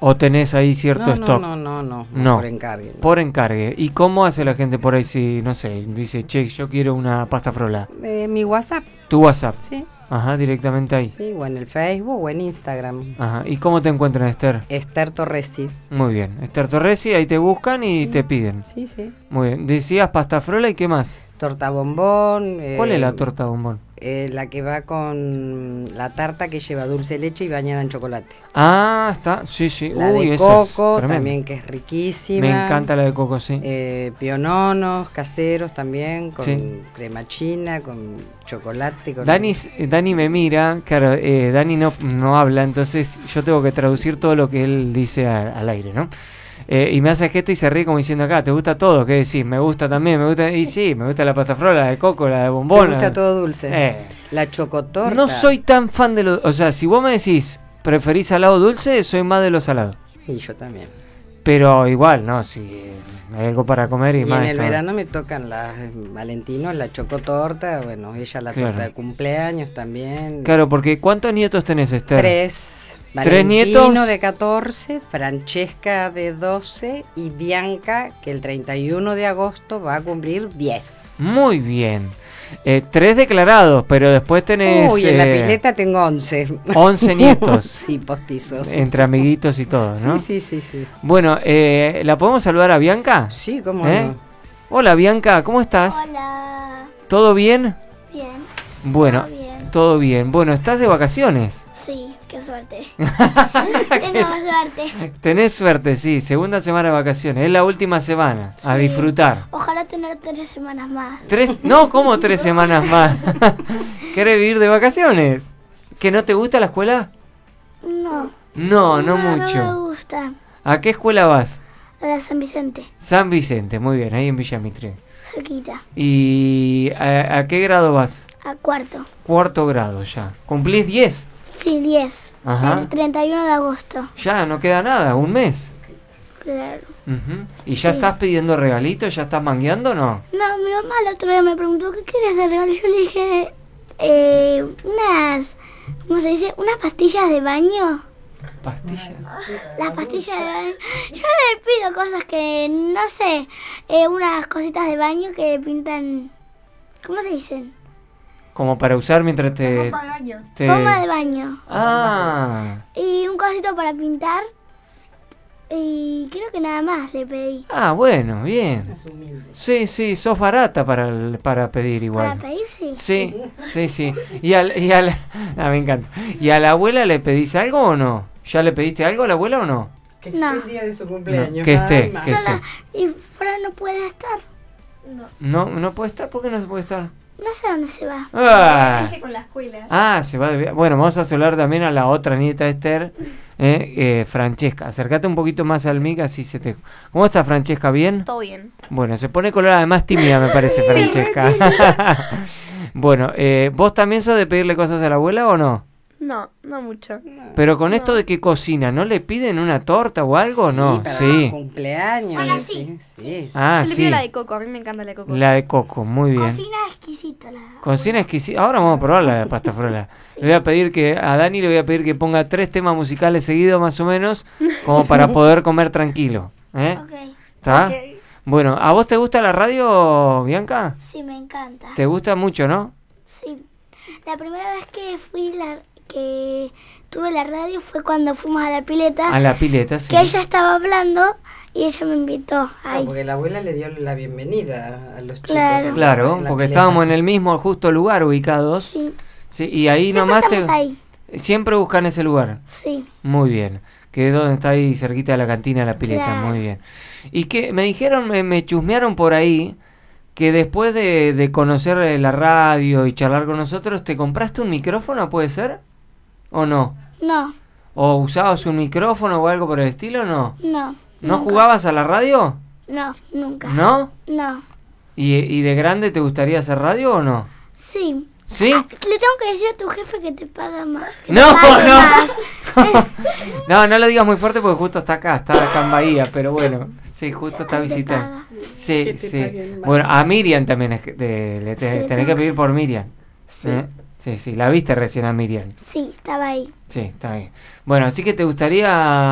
¿O tenés ahí cierto stock? No, por encargue. No. Por encargue. ¿Y cómo hace la gente por ahí si, no sé, dice, che, yo quiero una pasta frola? Mi WhatsApp. ¿Tu WhatsApp? Sí. Ajá, directamente ahí. Sí, o en el Facebook o en Instagram. Ajá. ¿Y cómo te encuentran, Esther? Esther Torresi. Muy bien. Esther Torresi, ahí te buscan y te piden. Sí, sí. Muy bien. Decías pasta frola y qué más. Torta bombón. ¿Cuál es la torta bombón? La que va con la tarta que lleva dulce de leche y bañada en chocolate. Ah, está. Sí, sí. La de coco también, que es riquísima. Me encanta la de coco, sí. Piononos caseros también, con crema china, con chocolate. Con Dani me mira, claro, Dani no habla, entonces yo tengo que traducir todo lo que él dice al aire, ¿no? Y me hace gesto y se ríe como diciendo acá, ¿te gusta todo? ¿Qué decís? Me gusta también, me gusta. Y sí, me gusta la pasta frola, la de coco, la de bombón. Me gusta todo dulce. La chocotorta. No soy tan fan de los... O sea, si vos me decís, ¿preferís salado o dulce? Soy más de los salados. Y yo también. Pero igual, ¿no? Si hay algo para comer y más. Y en el verano me tocan las Valentinos, la chocotorta, bueno, ella la torta de cumpleaños también. Claro, porque ¿cuántos nietos tenés, Esther? 3. ¿3 nietos? Valentino de 14, Francesca de 12 y Bianca, que el 31 de agosto va a cumplir 10. Muy bien. 3 declarados, pero después tenés... Uy, en la pileta tengo 11. 11 nietos. Sí, postizos. Entre amiguitos y todo, ¿no? Sí. Bueno, ¿la podemos saludar a Bianca? Sí, cómo no. Hola, Bianca, ¿cómo estás? Hola. ¿Todo bien? Bien. Bueno, todo bien. Bueno, ¿estás de vacaciones? Sí. Qué suerte. Tengo suerte. Tenés suerte, sí. Segunda semana de vacaciones. Es la última semana. Sí. A disfrutar. Ojalá tener 3 semanas más. No, ¿cómo 3 semanas más? ¿Querés vivir de vacaciones? ¿Que no te gusta la escuela? No. No mucho. No me gusta. ¿A qué escuela vas? A la San Vicente. San Vicente, muy bien. Ahí en Villa Mitre. Cerquita. ¿Y a qué grado vas? A cuarto. Cuarto grado ya. ¿Cumplís 10? Sí, 10. Ajá. El 31 de agosto. Ya, no queda nada, un mes. Claro. ¿Y ya estás pidiendo regalitos? ¿Ya estás mangueando o no? No, mi mamá el otro día me preguntó ¿qué quieres de regalo? Yo le dije ¿cómo se dice? Unas pastillas de baño. ¿Pastillas? Las pastillas de baño. Yo le pido cosas que, no sé, unas cositas de baño que pintan, ¿cómo se dicen? Como para usar mientras te... Bomba de baño. Ah. Y un cosito para pintar. Y creo que nada más le pedí. Ah, bueno, bien. Sí, sos barata para pedir igual. ¿Para pedir? Sí. Sí. Me encanta. ¿Y a la abuela le pedís algo o no? ¿Ya le pediste algo a la abuela o no? Que esté el día de su cumpleaños. No, que esté. ¿Y Fran no puede estar? No puede estar. ¿Por qué no se puede estar? No sé dónde se va. Con la escuela. Se va de viaje. Bueno, vamos a saludar también a la otra nieta de Esther, Francesca. Acércate un poquito más al mic, así se te... ¿Cómo está, Francesca? ¿Bien? Todo bien. Bueno, se pone colorada, además tímida me parece, Francesca. Bueno, ¿vos también sos de pedirle cosas a la abuela o no? No mucho. Pero con esto de que cocina, ¿no le piden una torta o algo o no? Sí. Cumpleaños. Sí. Yo le pido la de coco, a mí me encanta la de coco. La de coco, muy bien. Cocina exquisito. Cocina exquisita. Ahora vamos a probar la de pasta frola. Le voy a pedir a Dani le voy a pedir que ponga 3 temas musicales seguidos más o menos, como para poder comer tranquilo. ¿Está? Okay. Bueno, ¿a vos te gusta la radio, Bianca? Sí, me encanta. ¿Te gusta mucho, no? Sí. La primera vez que tuve la radio fue cuando fuimos a la pileta. A la pileta, sí. Que ella estaba hablando y ella me invitó ahí. Porque la abuela le dio la bienvenida a los chicos. Claro, porque estábamos en el mismo justo lugar ubicados. Sí. Y ahí siempre nomás estamos ahí. Siempre buscan ese lugar. Sí. Muy bien. Que es donde está ahí cerquita de la cantina de la pileta. Claro. Muy bien. Y que me dijeron, me chusmearon por ahí, que después de conocer la radio y charlar con nosotros, ¿te compraste un micrófono, puede ser? ¿O no? No. ¿O usabas un micrófono o algo por el estilo o no? No. ¿No nunca. jugabas a la radio? No, nunca. ¿No? No. ¿Y de grande te gustaría hacer radio o no? Sí. ¿Sí? Le tengo que decir a tu jefe que te paga más. No. No lo digas muy fuerte porque justo está acá en Bahía, pero bueno, sí, justo está visitando. Sí. Bueno, a Miriam también le tenés que pedir por Miriam. Sí. Sí, la viste recién a Miriam. Sí, estaba ahí. Sí, está bien. Bueno, así que te gustaría